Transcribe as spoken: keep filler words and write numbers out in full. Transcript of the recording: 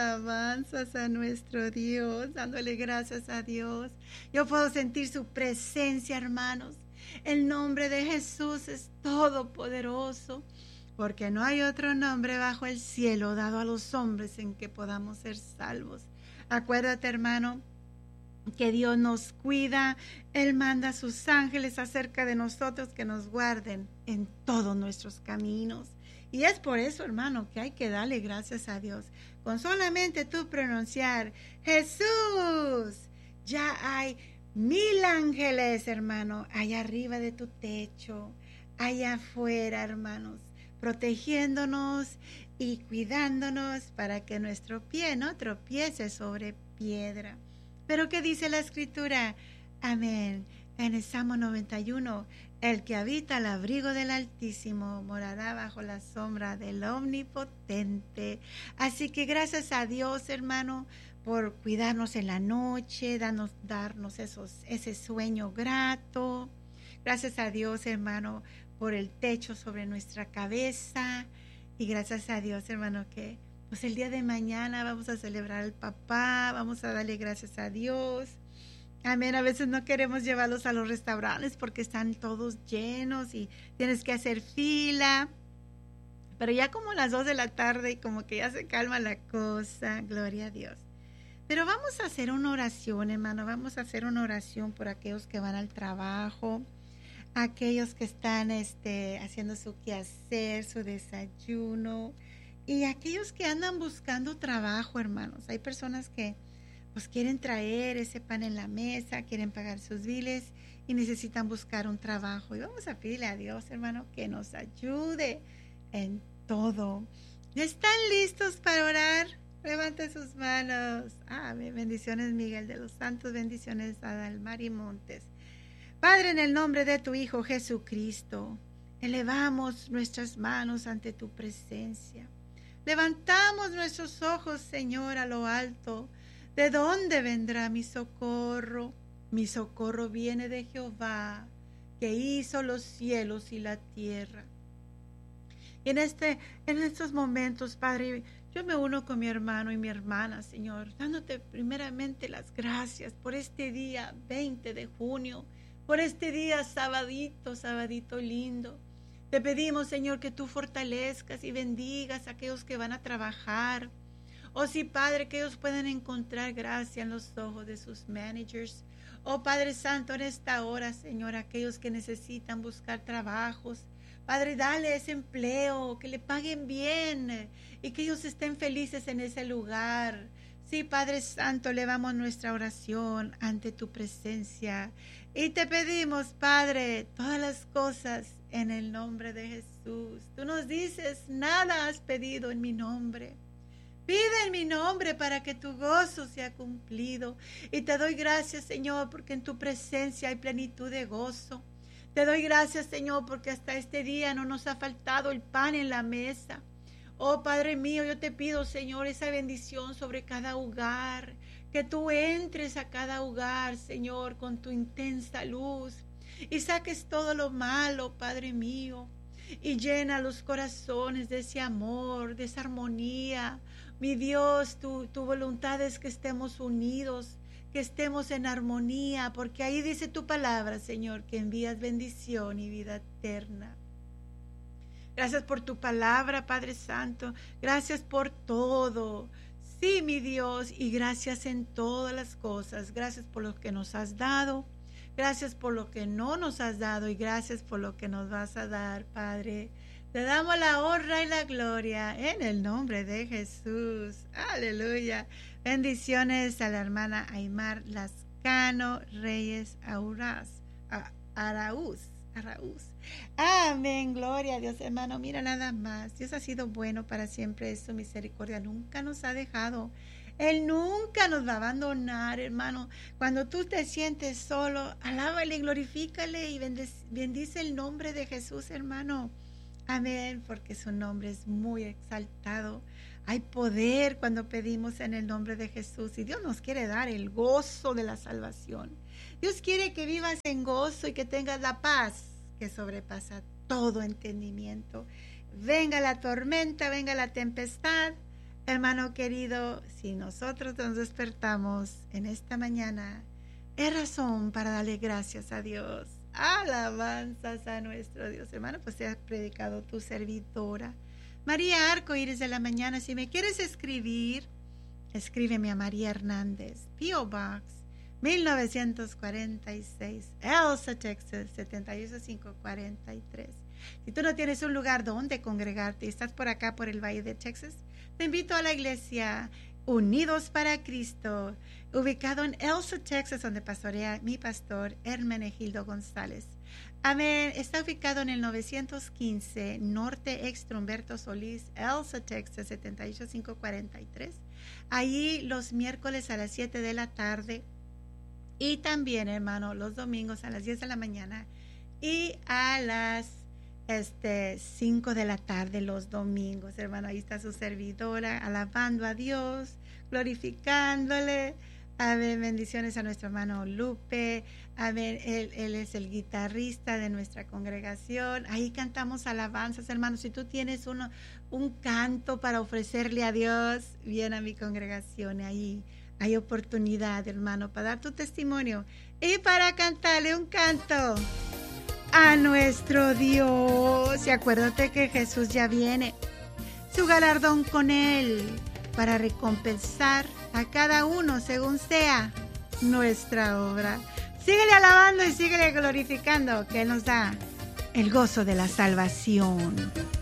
alabanzas a nuestro Dios, dándole gracias a Dios. Yo puedo sentir su presencia, hermanos. El nombre de Jesús es todopoderoso, porque no hay otro nombre bajo el cielo dado a los hombres en que podamos ser salvos. Acuérdate, hermano, que Dios nos cuida. Él manda a sus ángeles acerca de nosotros que nos guarden en todos nuestros caminos. Y es por eso, hermano, que hay que darle gracias a Dios. Con solamente tú pronunciar Jesús, ya hay mil ángeles, hermano, allá arriba de tu techo, allá afuera, hermanos, protegiéndonos y cuidándonos para que nuestro pie no tropiece sobre piedra. Pero ¿qué dice la Escritura? Amén. En el Salmo noventa y uno, el que habita al abrigo del Altísimo morará bajo la sombra del Omnipotente. Así que gracias a Dios, hermano, por cuidarnos en la noche, darnos, darnos esos, ese sueño grato. Gracias a Dios, hermano, por el techo sobre nuestra cabeza. Y gracias a Dios, hermano, que pues el día de mañana vamos a celebrar al papá, vamos a darle gracias a Dios. Amén. A veces no queremos llevarlos a los restaurantes porque están todos llenos y tienes que hacer fila. Pero ya como a las dos de la tarde y como que ya se calma la cosa, gloria a Dios. Pero vamos a hacer una oración, hermano, vamos a hacer una oración por aquellos que van al trabajo, aquellos que están este, haciendo su quehacer, su desayuno, y aquellos que andan buscando trabajo, hermanos. Hay personas que pues quieren traer ese pan en la mesa, quieren pagar sus biles y necesitan buscar un trabajo. Y vamos a pedirle a Dios, hermano, que nos ayude en todo. ¿Están listos para orar? Levanta sus manos. Ah, bendiciones, Miguel de los Santos. Bendiciones a Dalmari Montes. Padre, en el nombre de tu Hijo Jesucristo, elevamos nuestras manos ante tu presencia. Levantamos nuestros ojos, Señor, a lo alto. ¿De dónde vendrá mi socorro? Mi socorro viene de Jehová, que hizo los cielos y la tierra. Y en, este, en estos momentos, Padre, yo me uno con mi hermano y mi hermana, Señor, dándote primeramente las gracias por este día veinte de junio, por este día sabadito, sabadito lindo. Te pedimos, Señor, que tú fortalezcas y bendigas a aquellos que van a trabajar. Oh sí, Padre, que ellos puedan encontrar gracia en los ojos de sus managers. Oh Padre Santo, en esta hora, Señor, aquellos que necesitan buscar trabajos, Padre, dale ese empleo, que le paguen bien y que ellos estén felices en ese lugar. Sí, Padre Santo, elevamos nuestra oración ante tu presencia y te pedimos, Padre, todas las cosas en el nombre de Jesús. Tú nos dices, nada has pedido en mi nombre. Pide en mi nombre para que tu gozo sea cumplido. Y te doy gracias, Señor, porque en tu presencia hay plenitud de gozo. Te doy gracias, Señor, porque hasta este día no nos ha faltado el pan en la mesa. Oh, Padre mío, yo te pido, Señor, esa bendición sobre cada hogar. Que tú entres a cada hogar, Señor, con tu intensa luz. Y saques todo lo malo, Padre mío. Y llena los corazones de ese amor, de esa armonía. Mi Dios, tu, tu voluntad es que estemos unidos, que estemos en armonía, porque ahí dice tu palabra, Señor, que envías bendición y vida eterna. Gracias por tu palabra, Padre Santo. Gracias por todo. Sí, mi Dios, y gracias en todas las cosas. Gracias por lo que nos has dado. Gracias por lo que no nos has dado y gracias por lo que nos vas a dar, Padre. Te damos la honra y la gloria en el nombre de Jesús. Aleluya. Bendiciones a la hermana Aymar Lascano Reyes Auraz, Araúz. Araúz. Amén. Gloria a Dios, hermano. Mira nada más. Dios ha sido bueno para siempre. Su misericordia nunca nos ha dejado. Él nunca nos va a abandonar, hermano. Cuando tú te sientes solo, alábale, glorifícale y bendice, bendice el nombre de Jesús, hermano. Amén, porque su nombre es muy exaltado. Hay poder cuando pedimos en el nombre de Jesús y Dios nos quiere dar el gozo de la salvación. Dios quiere que vivas en gozo y que tengas la paz que sobrepasa todo entendimiento. Venga la tormenta, venga la tempestad, Hermano querido, si nosotros nos despertamos en esta mañana, es razón para darle gracias a Dios. Alabanzas a nuestro Dios. Hermano, pues te has predicado tu servidora, María Arcoíris de la Mañana. Si me quieres escribir, escríbeme a María Hernández, P O Box mil novecientos cuarenta y seis, Elsa, Texas, setenta y ocho cinco cuarenta y tres. Si tú no tienes un lugar donde congregarte y estás por acá, por el Valle de Texas, te invito a la iglesia Unidos para Cristo, ubicado en Elsa, Texas, donde pastorea mi pastor Hermenegildo González. Amén. Está ubicado en el novecientos quince Norte Extra Humberto Solís, Elsa, Texas, setenta y ocho cinco cuarenta y tres. Allí los miércoles a las siete de la tarde y también, hermano, los domingos a las diez de la mañana y a las este, cinco de la tarde los domingos, hermano. Ahí está su servidora, alabando a Dios, glorificándole. A ver, bendiciones a nuestro hermano Lupe. A ver, él, él es el guitarrista de nuestra congregación. Ahí cantamos alabanzas, hermano. Si tú tienes uno, un canto para ofrecerle a Dios, viene a mi congregación. Ahí hay oportunidad, hermano, para dar tu testimonio y para cantarle un canto a nuestro Dios. Y acuérdate que Jesús ya viene, su galardón con él, para recompensar a cada uno según sea nuestra obra. Síguele alabando y síguele glorificando, que Él nos da el gozo de la salvación.